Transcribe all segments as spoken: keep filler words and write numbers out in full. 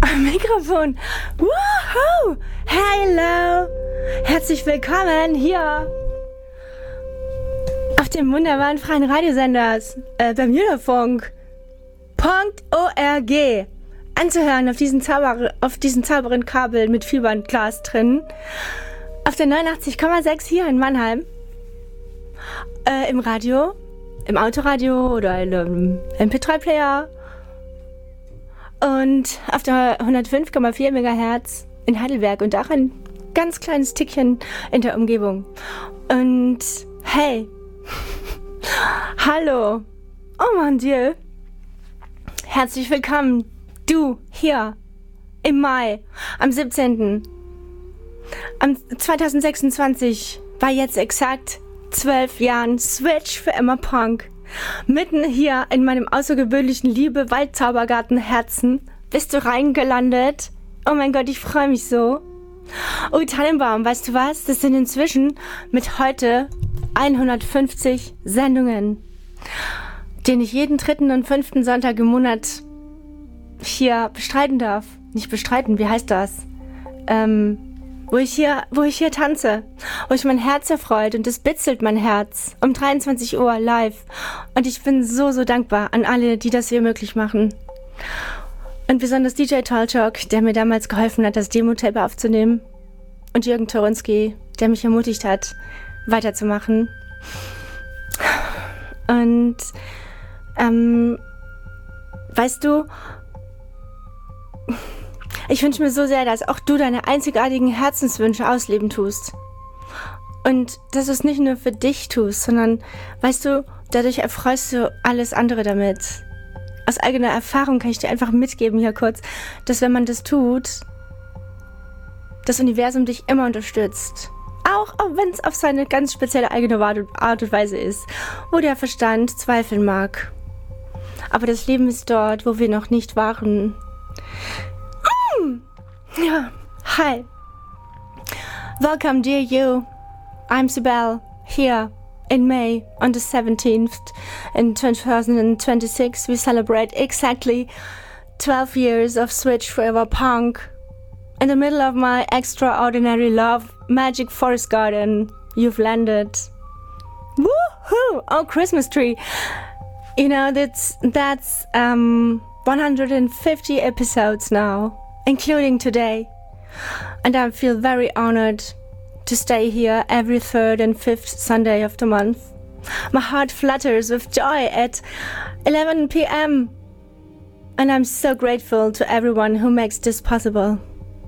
am Mikrofon. Woohoo! Hello! Herzlich willkommen hier auf dem wunderbaren freien Radiosenders äh, Bermudafunk Punkt org anzuhören auf diesen Zauber, auf diesen sauberen Kabel mit Vielbandglas drin. Auf der neunundachtzig Komma sechs hier in Mannheim. Äh, im Radio, im Autoradio oder in einem M P drei Player. Und auf der hundertfünf Komma vier Megahertz in Heidelberg und auch ein ganz kleines Tickchen in der Umgebung. Und hey, hallo, oh mon Dieu, herzlich willkommen, du hier im Mai, am siebzehnten Am zweitausendsechsundzwanzig war jetzt exakt zwölf Jahren Switch für Emma Punk. Mitten hier in meinem außergewöhnlichen Liebe-Waldzaubergarten-Herzen bist du reingelandet. Oh mein Gott, ich freue mich so. Oh, Tannenbaum, weißt du was? Das sind inzwischen mit heute hundertfünfzig Sendungen, den ich jeden dritten und fünften Sonntag im Monat hier bestreiten darf. Nicht bestreiten, wie heißt das? Ähm... Wo ich hier, wo ich hier tanze, wo ich mein Herz erfreut und es bitzelt mein Herz um dreiundzwanzig Uhr live. Und ich bin so, so dankbar an alle, die das hier möglich machen. Und besonders D J Talchok, der mir damals geholfen hat, das Demo-Tape aufzunehmen. Und Jürgen Toronski, der mich ermutigt hat, weiterzumachen. Und, ähm, weißt du, ich wünsche mir so sehr, dass auch du deine einzigartigen Herzenswünsche ausleben tust. Und dass du es nicht nur für dich tust, sondern, weißt du, dadurch erfreust du alles andere damit. Aus eigener Erfahrung kann ich dir einfach mitgeben hier kurz, dass wenn man das tut, das Universum dich immer unterstützt. Auch, auch wenn es auf seine ganz spezielle eigene Art und Weise ist, wo der Verstand zweifeln mag. Aber das Leben ist dort, wo wir noch nicht waren. Yeah. Hi. Welcome, dear you. I'm Sibel, here in May on the seventeenth in twenty twenty-six. We celebrate exactly twelve years of Switch Forever Punk. In the middle of my extraordinary love, magic forest garden, you've landed. Woohoo! Oh, Christmas tree. You know, that's, that's um, one hundred fifty episodes now, including today. And I feel very honored to stay here every third and fifth Sunday of the month. My heart flutters with joy at eleven p.m. And I'm so grateful to everyone who makes this possible.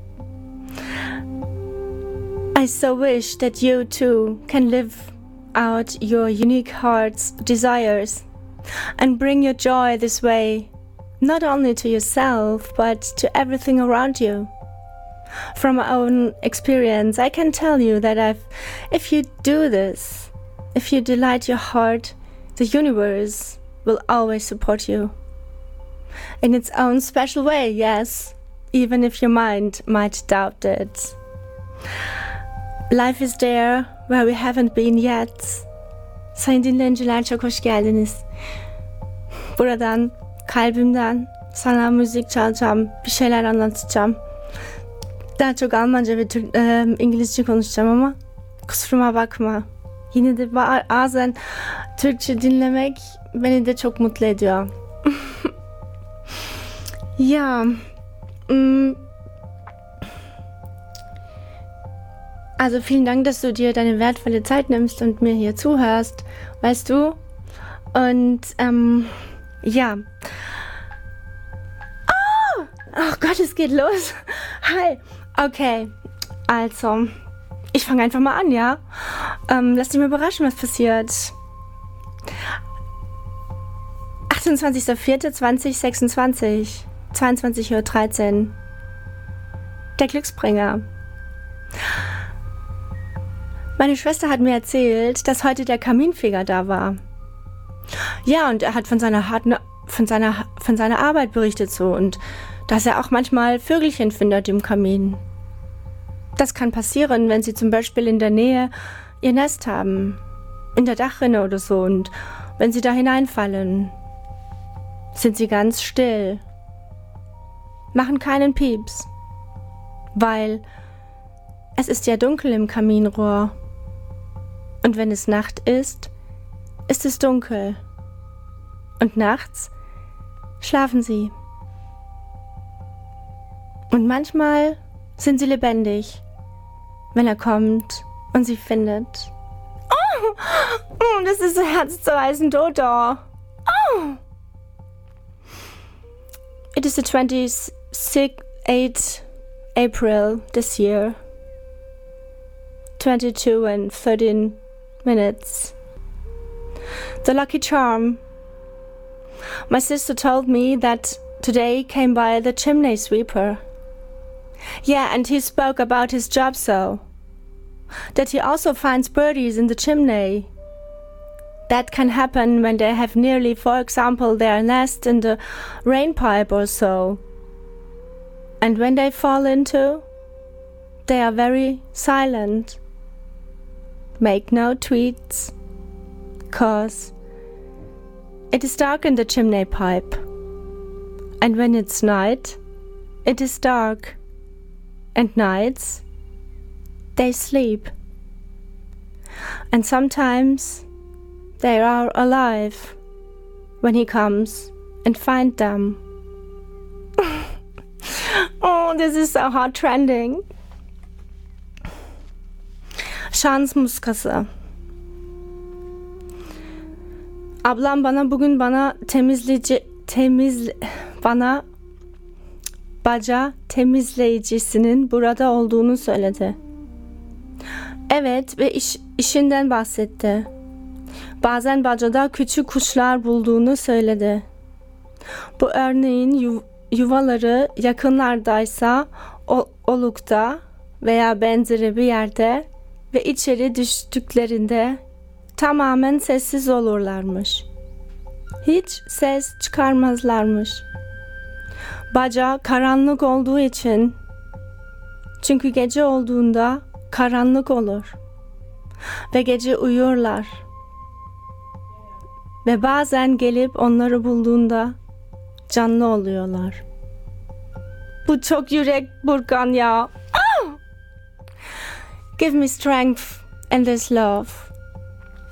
I so wish that you too can live out your unique heart's desires and bring your joy this way, not only to yourself, but to everything around you. From my own experience, I can tell you that I've, if you do this, if you delight your heart, the universe will always support you. In its own special way, yes, even if your mind might doubt it. Life is there where we haven't been yet. Sayın dinleyiciler, çok hoş geldiniz. Buradan, kalbimden sana müzik çalacağım, bir şeyler anlatacağım. Daha çok Almanca ve Türk, e, İngilizce konuşacağım ama kusuruma bakma. Yine de bazen Türkçe dinlemek beni de çok mutlu ediyor. Ja, mm, also vielen Dank, dass du dir deine wertvolle Zeit nimmst und mir hier zuhörst, weißt du? Und, ähm, ja. Oh, oh Gott, es geht los. Hi. Okay, also, ich fange einfach mal an, ja? Ähm, lass dich mal überraschen, was passiert. achtundzwanzigster vierter zweitausendsechsundzwanzig, zweiundzwanzig Uhr dreizehn. Der Glücksbringer. Meine Schwester hat mir erzählt, dass heute der Kaminfeger da war. Ja, und er hat von seiner harten, von seiner, von seiner Arbeit berichtet so und dass er auch manchmal Vögelchen findet im Kamin. Das kann passieren, wenn sie zum Beispiel in der Nähe ihr Nest haben, in der Dachrinne oder so, und wenn sie da hineinfallen, sind sie ganz still machen keinen Pieps, weil es ist ja dunkel im Kaminrohr. Und wenn es Nacht ist, ist es dunkel. Und nachts schlafen sie. Und manchmal sind sie lebendig, wenn er kommt und sie findet. Oh, oh das ist so herzzerreißend, Dodo. Oh. It is the twenty-eighth April this year. twenty-two and thirteen minutes. The lucky charm. My sister told me that today came by the chimney sweeper. Yeah, and he spoke about his job so. That he also finds birdies in the chimney. That can happen when they have nearly, for example, their nest in the rain pipe or so. And when they fall into, they are very silent. Make no tweets, 'cause it is dark in the chimney pipe. And when it's night, it is dark. And nights, they sleep. And sometimes they are alive when he comes and finds them. Oh, this is so hard trending. Şans muskası. Ablam bana bugün bana temizleyici temiz bana baca temizleyicisinin burada olduğunu söyledi. Evet ve iş, işinden bahsetti. Bazen bacada küçük kuşlar bulduğunu söyledi. Bu örneğin yu, yuvaları yakınlardaysa o, olukta veya benzeri bir yerde ve içeri düştüklerinde tamamen sessiz olurlarmış. Hiç ses çıkarmazlarmış. Baca karanlık olduğu için, çünkü gece olduğunda karanlık olur ve gece uyurlar. Ve bazen gelip onları bulduğunda canlı oluyorlar. Bu çok yürek burkan ya. Oh! Give me strength and this love.